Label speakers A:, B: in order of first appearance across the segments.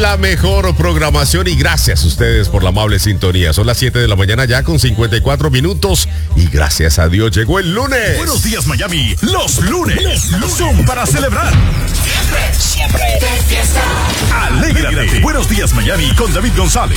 A: la mejor programación y gracias a ustedes por la amable sintonía. Son las 7 de la mañana ya con 54 minutos y gracias a Dios llegó el lunes.
B: Buenos días, Miami. Los lunes son para celebrar. Siempre de fiesta. Alégrate. Buenos días, Miami con David González.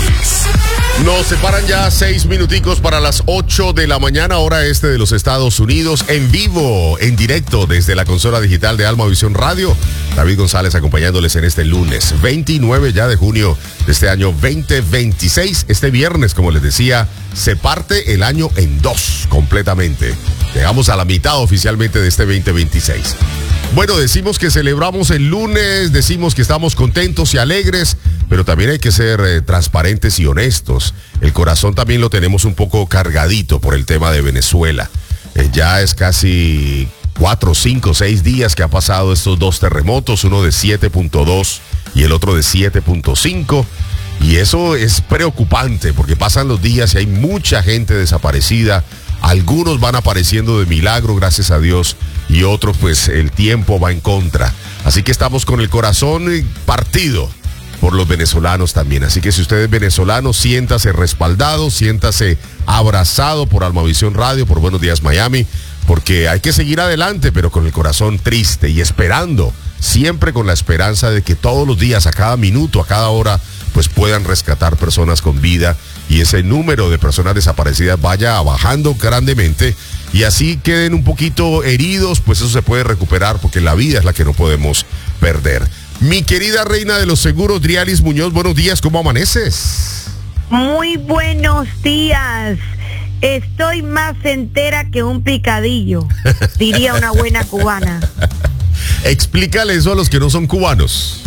A: Nos separan ya 6 minuticos para las 8 de la mañana, hora este de los Estados Unidos, en vivo, en directo desde la consola digital de Alma Visión Radio. David González acompañándoles en este lunes 29 ya de junio de este año 2026. Este viernes, como les decía, se parte el año en dos completamente. Llegamos a la mitad oficialmente de este 2026. Bueno, decimos que celebramos el lunes, decimos que estamos contentos y alegres, pero también hay que ser transparentes y honestos. El corazón también lo tenemos un poco cargadito por el tema de Venezuela. Ya es casi 4, 5, 6 días que ha pasado estos dos terremotos, uno de 7.2 y el otro de 7.5. Y eso es preocupante porque pasan los días y hay mucha gente desaparecida. Algunos van apareciendo de milagro, gracias a Dios, y otros pues el tiempo va en contra. Así que estamos con el corazón partido por los venezolanos también. Así que si usted es venezolano, siéntase respaldado, siéntase abrazado por Almavisión Radio, por Buenos Días Miami, porque hay que seguir adelante, pero con el corazón triste y esperando, siempre con la esperanza de que todos los días, a cada minuto, a cada hora, pues puedan rescatar personas con vida y ese número de personas desaparecidas vaya bajando grandemente y así queden un poquito heridos, pues eso se puede recuperar porque la vida es la que no podemos perder. Mi querida reina de los seguros, Drialis Muñoz, buenos días, ¿cómo amaneces?
C: Muy buenos días. Estoy más entera que un picadillo, diría una buena cubana.
A: Explícale eso a los que no son cubanos.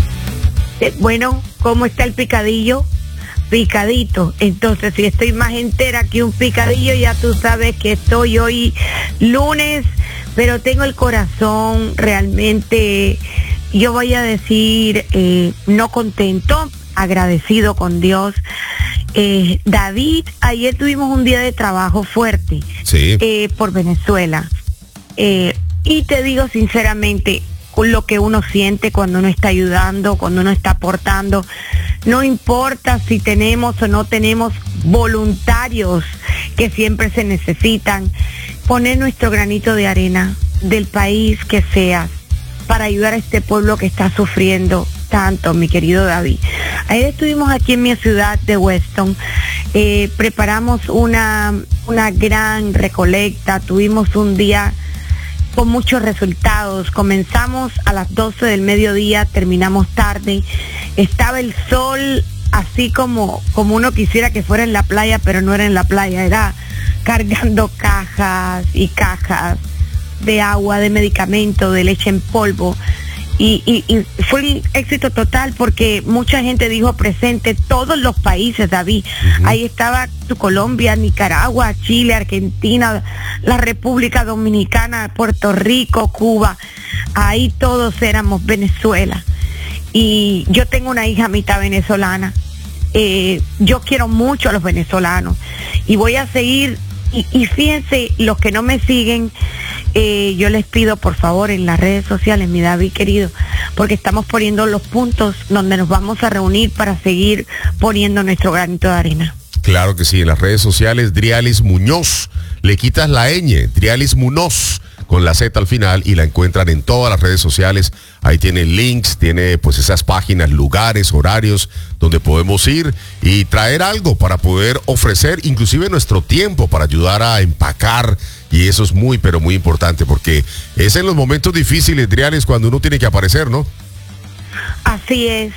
C: Bueno, ¿cómo está el picadillo? Picadito. Entonces, si estoy más entera que un picadillo, ya tú sabes que estoy hoy lunes, pero tengo el corazón realmente, yo voy a decir, no contento, agradecido con Dios. David, ayer tuvimos un día de trabajo fuerte,
A: sí,
C: por Venezuela. Y te digo sinceramente, lo que uno siente cuando uno está ayudando, cuando uno está aportando, no importa si tenemos o no tenemos voluntarios que siempre se necesitan, poner nuestro granito de arena del país que sea para ayudar a este pueblo que está sufriendo tanto, mi querido David. Ayer estuvimos aquí en mi ciudad de Weston, preparamos una gran recolecta, tuvimos un día con muchos resultados. Comenzamos a las 12 del mediodía, terminamos tarde. Estaba el sol así como uno quisiera que fuera en la playa, pero no era en la playa, era cargando cajas y cajas de agua, de medicamento, de leche en polvo. Y fue un éxito total porque mucha gente dijo presente, todos los países, David. Ahí estaba Colombia, Nicaragua, Chile, Argentina, la República Dominicana, Puerto Rico, Cuba. Ahí todos éramos Venezuela. Y yo tengo una hija mitad venezolana. Yo quiero mucho a los venezolanos y voy a seguir. Y fíjense, los que no me siguen, yo les pido por favor en las redes sociales, mi David querido, porque estamos poniendo los puntos donde nos vamos a reunir para seguir poniendo nuestro granito de arena.
A: Claro que sí, en las redes sociales, Drialis Muñoz, le quitas la ñ, Drialis Muñoz, con la Z al final y la encuentran en todas las redes sociales. Ahí tiene links, tiene pues esas páginas, lugares, horarios donde podemos ir y traer algo para poder ofrecer inclusive nuestro tiempo para ayudar a empacar y eso es muy pero muy importante porque es en los momentos difíciles, Drialis, cuando uno tiene que aparecer, ¿no?
C: Así es,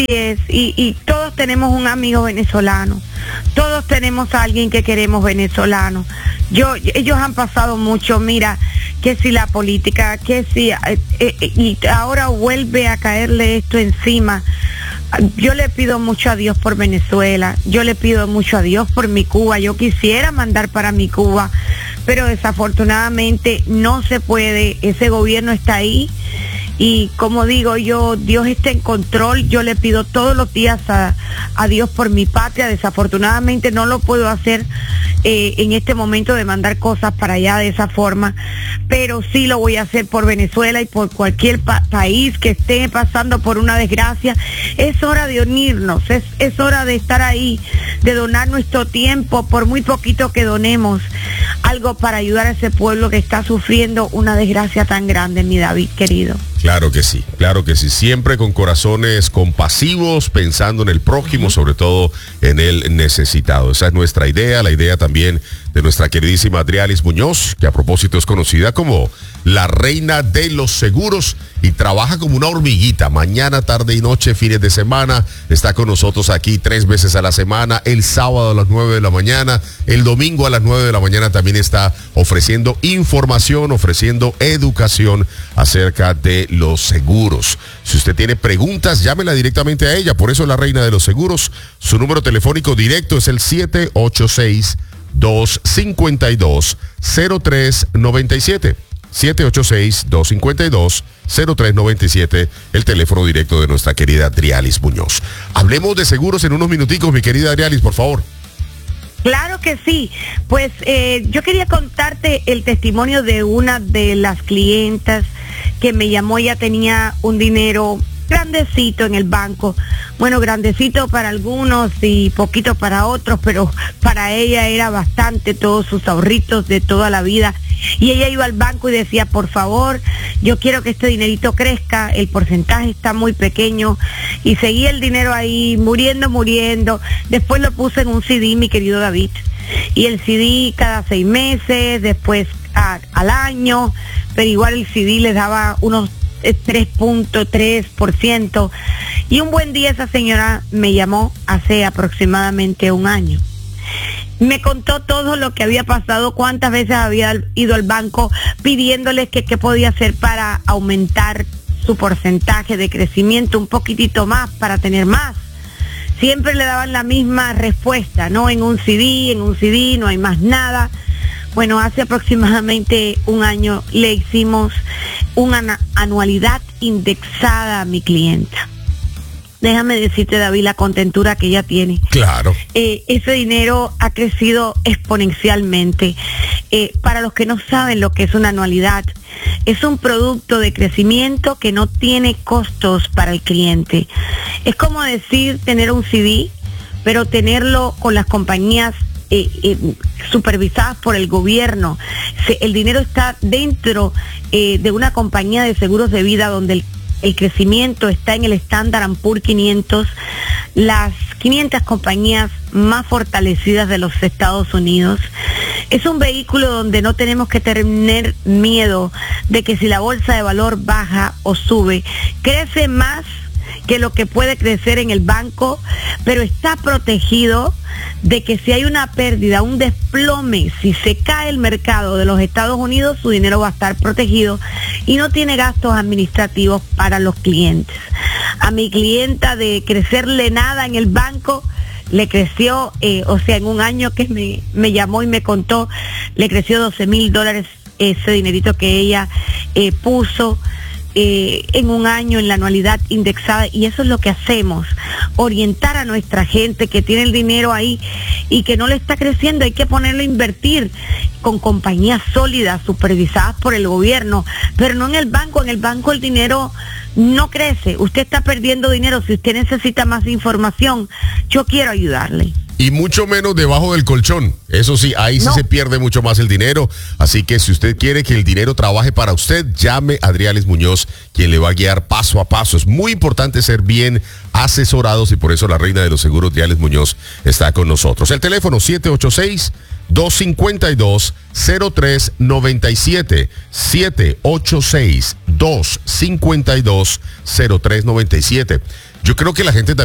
C: y todos tenemos un amigo venezolano, todos tenemos a alguien que queremos venezolano. Ellos han pasado mucho, mira, que si la política, que si, y ahora vuelve a caerle esto encima. Yo le pido mucho a Dios por Venezuela, yo le pido mucho a Dios por mi Cuba, yo quisiera mandar para mi Cuba, pero desafortunadamente no se puede, ese gobierno está ahí. Y como digo yo, Dios está en control. Yo le pido todos los días a Dios por mi patria. Desafortunadamente no lo puedo hacer en este momento de mandar cosas para allá de esa forma, pero sí lo voy a hacer por Venezuela y por cualquier país que esté pasando por una desgracia. Es hora de unirnos, es hora de estar ahí, de donar nuestro tiempo, por muy poquito que donemos, algo para ayudar a ese pueblo que está sufriendo una desgracia tan grande, mi David querido.
A: Claro que sí, siempre con corazones compasivos, pensando en el prójimo, sobre todo en el necesitado. Esa es nuestra idea, la idea también de nuestra queridísima Adrialis Muñoz, que a propósito es conocida como la reina de los seguros y trabaja como una hormiguita, mañana, tarde y noche, fines de semana, está con nosotros aquí 3 veces a la semana, el sábado a las 9 de la mañana, el domingo a las 9 de la mañana también está ofreciendo información, ofreciendo educación acerca de los seguros. Si usted tiene preguntas, llámela directamente a ella, por eso es la reina de los seguros. Su número telefónico directo es el 786-252-0397. 786-252-0397, el teléfono directo de nuestra querida Adrialis Muñoz. Hablemos de seguros en unos minuticos, mi querida Adrialis, por favor.
C: Claro que sí. Pues yo quería contarte el testimonio de una de las clientas que me llamó. Ella tenía un dinero grandecito en el banco, bueno, grandecito para algunos y poquito para otros, pero para ella era bastante, todos sus ahorritos de toda la vida. Y ella iba al banco y decía, por favor, yo quiero que este dinerito crezca, el porcentaje está muy pequeño, y seguía el dinero ahí muriendo. Después lo puse en un CD, mi querido David, y el CD cada 6 meses, después al año, pero igual el CD les daba unos 3.3%, y un buen día esa señora me llamó hace aproximadamente 1 año. Me contó todo lo que había pasado, cuántas veces había ido al banco pidiéndoles que qué podía hacer para aumentar su porcentaje de crecimiento un poquitito más, para tener más. Siempre le daban la misma respuesta, no, en un CD no hay más nada. Bueno, hace aproximadamente 1 año le hicimos una anualidad indexada a mi clienta. Déjame decirte, David, la contentura que ella tiene.
A: Claro.
C: Ese dinero ha crecido exponencialmente. Para los que no saben lo que es una anualidad, es un producto de crecimiento que no tiene costos para el cliente. Es como decir tener un CD, pero tenerlo con las compañías supervisadas por el gobierno. El dinero está dentro de una compañía de seguros de vida donde el crecimiento está en el Standard & Poor's 500, las 500 compañías más fortalecidas de los Estados Unidos. Es un vehículo donde no tenemos que tener miedo de que si la bolsa de valor baja o sube, crece más que lo que puede crecer en el banco, pero está protegido de que si hay una pérdida, un desplome, si se cae el mercado de los Estados Unidos, su dinero va a estar protegido y no tiene gastos administrativos para los clientes. A mi clienta, de crecerle nada en el banco, le creció, en 1 año que me llamó y me contó, le creció $12,000 ese dinerito que ella puso en 1 año en la anualidad indexada. Y eso es lo que hacemos, orientar a nuestra gente que tiene el dinero ahí y que no le está creciendo. Hay que ponerlo a invertir con compañías sólidas, supervisadas por el gobierno, pero no en el banco. En el banco el dinero no crece, usted está perdiendo dinero. Si usted necesita más información, yo quiero ayudarle.
A: Y mucho menos debajo del colchón. Eso sí, ahí sí se pierde mucho más el dinero. Así que si usted quiere que el dinero trabaje para usted, llame a Adrialis Muñoz, quien le va a guiar paso a paso. Es muy importante ser bien asesorados y por eso la reina de los seguros, Adrialis Muñoz, está con nosotros. El teléfono 786-252-0397. 786-252-0397. Yo creo que la gente también